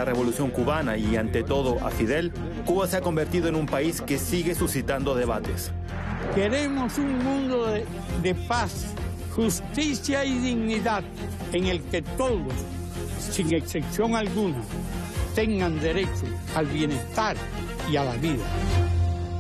la Revolución Cubana y, ante todo, a Fidel, Cuba se ha convertido en un país que sigue suscitando debates. Queremos un mundo de paz, justicia y dignidad, en el que todos, sin excepción alguna, tengan derecho al bienestar y a la vida.